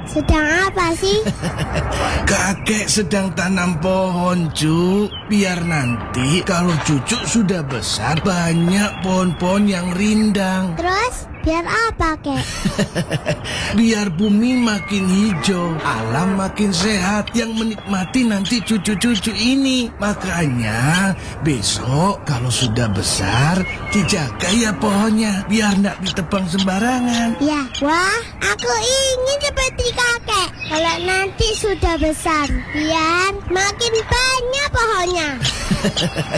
sedang apa sih? Kakek sedang tanam pohon, Cuk. Biar nanti kalau cucu sudah besar, banyak pohon-pohon yang rindang. Terus, biar apa, Kek? Biar bumi makin hijau, alam makin sehat, yang menikmati nanti cucu-cucu ini. Makanya besok kalau sudah besar, dijaga ya pohonnya, biar nggak ditebang sembarangan. Ya, wah, aku ingin seperti kakek. Kalau nanti sudah besar, biar makin banyak pohonnya.